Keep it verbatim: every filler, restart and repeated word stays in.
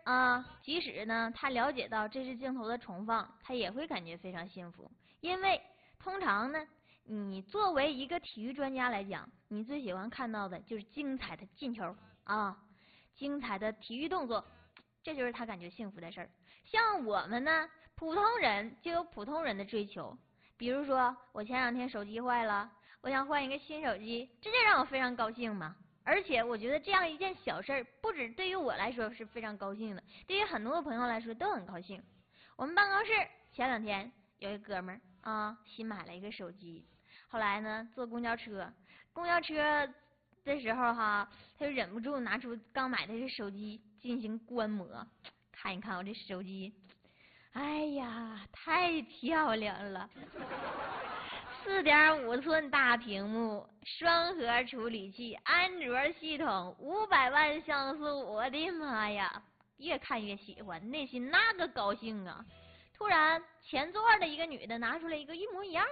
啊，即使呢他了解到这是镜头的重放，他也会感觉非常幸福，因为通常呢，你作为一个体育专家来讲，你最喜欢看到的就是精彩的进球啊，精彩的体育动作，这就是他感觉幸福的事儿。像我们呢，普通人就有普通人的追求，比如说我前两天手机坏了，我想换一个新手机，这就让我非常高兴嘛。而且我觉得这样一件小事儿，不止对于我来说是非常高兴的，对于很多的朋友来说都很高兴。我们办公室前两天有一哥们儿啊，新买了一个手机，后来呢坐公交车，公交车的时候哈，他就忍不住拿出刚买的这手机进行观摩，看一看我这手机，哎呀，太漂亮了！四点五寸大屏幕，双核处理器，安卓系统，五百万像素，我的妈呀！越看越喜欢，内心那个高兴啊！突然，前座的一个女的拿出来一个一模一样